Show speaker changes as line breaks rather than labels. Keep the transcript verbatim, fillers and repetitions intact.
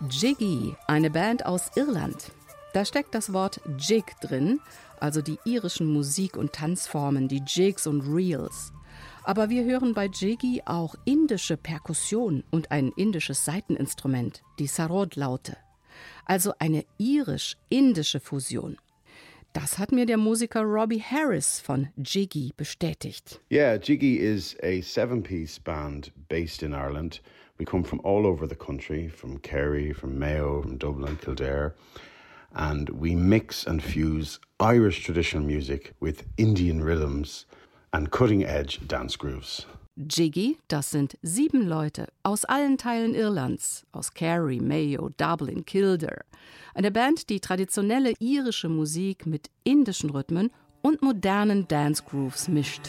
Jiggy, eine Band aus Irland. Da steckt das Wort Jig drin, also die irischen Musik- und Tanzformen, die Jigs und Reels. Aber wir hören bei Jiggy auch indische Perkussion und ein indisches Saiteninstrument, die Sarod-Laute. Also eine irisch-indische Fusion. Das hat mir der Musiker Robbie Harris von Jiggy bestätigt.
Yeah, Jiggy is a seven-piece band based in Ireland. We come from all over the country, from Kerry, from Mayo, from Dublin, Kildare. And we mix and fuse Irish traditional music with Indian rhythms and cutting-edge dance grooves.
Jiggy, das sind sieben Leute aus allen Teilen Irlands, aus Kerry, Mayo, Dublin, Kildare. Eine Band, die traditionelle irische Musik mit indischen Rhythmen und modernen Dance Grooves mischt.